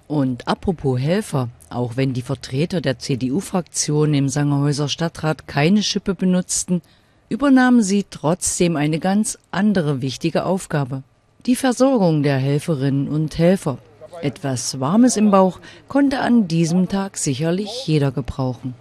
Und apropos Helfer, auch wenn die Vertreter der CDU-Fraktion im Sangerhäuser Stadtrat keine Schippe benutzten, übernahmen sie trotzdem eine ganz andere wichtige Aufgabe: die Versorgung der Helferinnen und Helfer. Etwas Warmes im Bauch konnte an diesem Tag sicherlich jeder gebrauchen.